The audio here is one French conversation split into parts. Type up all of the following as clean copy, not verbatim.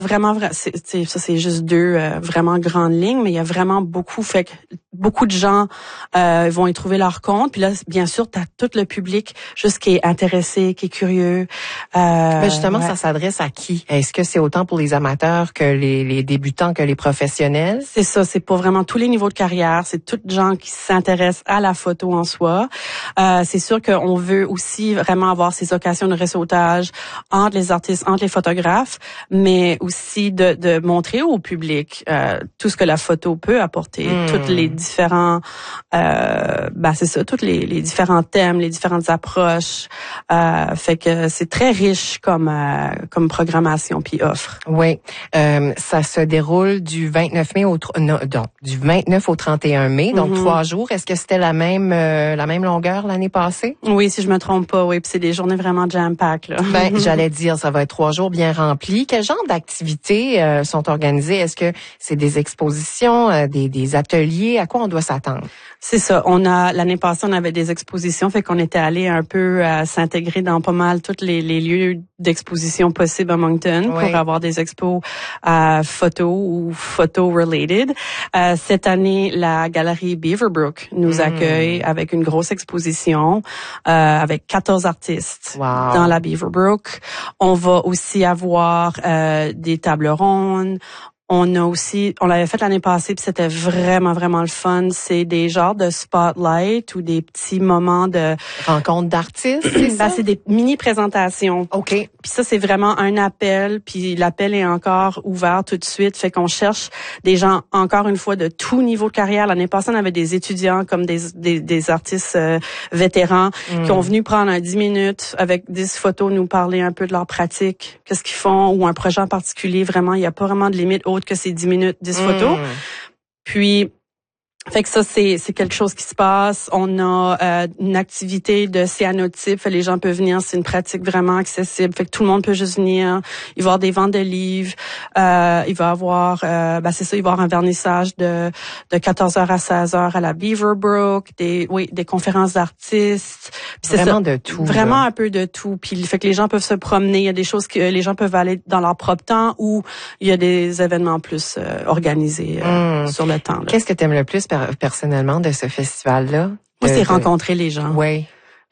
Vraiment, c'est juste deux vraiment grandes lignes, mais il y a vraiment beaucoup. Fait que beaucoup de gens vont y trouver leur compte. Puis là, bien sûr, t'as tout le public juste qui est intéressé, qui est curieux. Mais justement, ça s'adresse à qui? Est-ce que c'est autant pour les amateurs que les débutants que les professionnels? C'est ça, c'est pour vraiment tous les niveaux de carrière. C'est toutes les gens qui s'intéressent à la photo en soi. C'est sûr qu'on veut aussi vraiment avoir ces occasions de réseautage entre les artistes, entre les photographes, mais aussi de montrer au public tout ce que la photo peut apporter, toutes les différents c'est ça, toutes les différents thèmes, les différentes approches. Fait que c'est très riche comme programmation puis offre. Oui, ça se déroule du 29 mai du 29 au 31 mai, donc 3 jours. Est-ce que c'était la même longueur l'année passée? Oui, si je me trompe pas, oui, puis c'est des journées vraiment jam-pack là. Ben, j'allais dire, ça va être 3 jours bien remplis. Quel genre d'activités sont organisées? Est-ce que c'est des expositions, des ateliers? À quoi on doit s'attendre? C'est ça. L'année passée, on avait des expositions, fait qu'on était allé un peu s'intégrer dans pas mal tous les lieux d'exposition possibles à Moncton pour avoir des expos photo ou photo-related. Cette année, la galerie Beaverbrook nous accueille avec une grosse exposition avec 14 artistes dans la Beaverbrook. On va aussi avoir des tables rondes. On l'avait fait l'année passée puis c'était vraiment, vraiment le fun. C'est des genres de spotlight ou des petits moments de rencontre d'artistes, c'est ça? C'est des mini-présentations. OK. Puis ça, c'est vraiment un appel, puis l'appel est encore ouvert tout de suite. Fait qu'on cherche des gens, encore une fois, de tout niveau de carrière. L'année passée, on avait des étudiants comme des artistes vétérans qui ont venu prendre 10 minutes avec 10 photos, nous parler un peu de leur pratique, qu'est-ce qu'ils font, ou un projet en particulier. Vraiment, il n'y a pas vraiment de limite autre que ces 10 minutes, 10 photos. Puis, fait que ça, c'est quelque chose qui se passe. On a une activité de cyanotype. Fait que les gens peuvent venir. C'est une pratique vraiment accessible. Fait que tout le monde peut juste venir. Il va y avoir des ventes de livres. Il va y avoir, il va y avoir un vernissage de 14h à 16h à la Beaverbrook. Des conférences d'artistes. Puis vraiment ça, de tout. Vraiment un peu de tout. Puis fait que les gens peuvent se promener. Il y a des choses que les gens peuvent aller dans leur propre temps ou il y a des événements plus organisés sur le temps. Là. Qu'est-ce que tu aimes le plus personnellement de ce festival-là? Moi, c'est rencontrer les gens. Oui.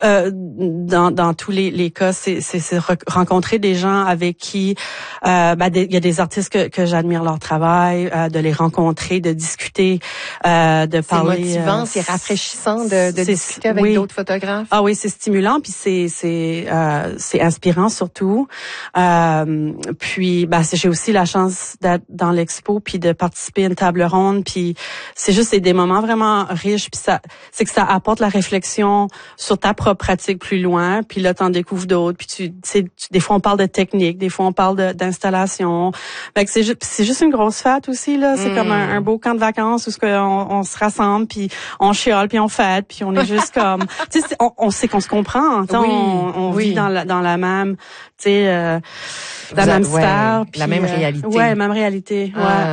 Dans tous les cas, c'est rencontrer des gens avec qui il y a des artistes que j'admire leur travail, de les rencontrer, de discuter, de parler. C'est motivant, c'est rafraîchissant de discuter avec d'autres photographes. Ah oui, c'est stimulant puis c'est inspirant surtout. Puis j'ai aussi la chance d'être dans l'expo puis de participer à une table ronde puis c'est des moments vraiment riches puis c'est que ça apporte la réflexion sur ta propre pratique plus loin, puis là t'en découvres d'autres, puis tu sais des fois on parle de technique, des fois on parle d'installation. Fait que c'est juste une grosse fête aussi là, c'est comme un beau camp de vacances où on se rassemble puis on chiale puis on fête puis on est juste comme tu sais on sait qu'on se comprend, on vit dans la même tu sais la même sphère, la même réalité. Ouais, même réalité.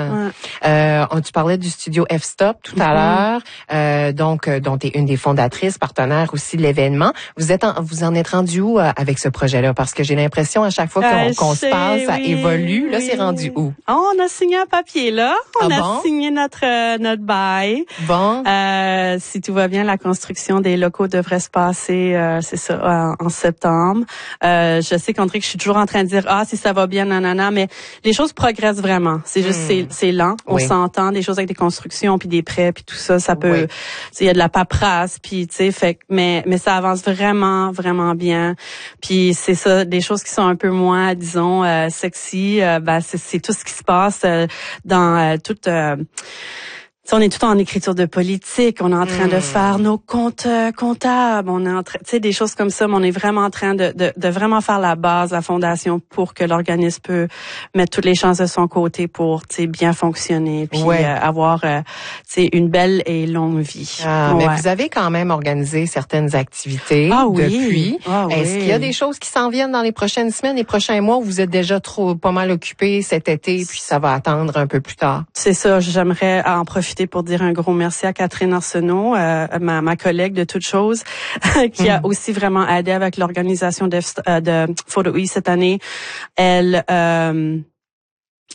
Tu parlais du studio F-Stop tout à l'heure, donc dont tu es une des fondatrices, partenaire aussi de l'événement. Vous en êtes rendu où avec ce projet-là? Parce que j'ai l'impression à chaque fois qu'on se parle, ça évolue. Là, c'est rendu où? On a signé un papier là. On a signé notre bail. Bon. Si tout va bien, la construction des locaux devrait se passer, c'est ça, en septembre. Je sais qu'André, que je suis toujours en train de dire si ça va bien, nanana, mais les choses progressent vraiment. C'est juste c'est lent. On s'entend des choses avec des constructions puis des prêts puis tout ça. Ça peut, il y a de la paperasse puis tu sais, fait mais ça avance vraiment vraiment bien. Puis c'est ça, des choses qui sont un peu moins, disons, sexy. C'est tout ce qui se passe dans toute. On est tout en écriture de politique, on est en train de faire nos comptes comptables, on est en train, tu sais, des choses comme ça, mais on est vraiment en train de vraiment faire la base, la fondation pour que l'organisme peut mettre toutes les chances de son côté pour, tu sais, bien fonctionner, puis avoir, tu sais, une belle et longue vie. Mais vous avez quand même organisé certaines activités depuis. Est-ce qu'il y a des choses qui s'en viennent dans les prochaines semaines, les prochains mois, où vous êtes déjà pas mal occupés cet été, puis ça va attendre un peu plus tard? C'est ça, j'aimerais en profiter pour dire un gros merci à Catherine Arsenault, ma collègue de toute chose, qui a aussi vraiment aidé avec l'organisation de Photo E cette année. Elle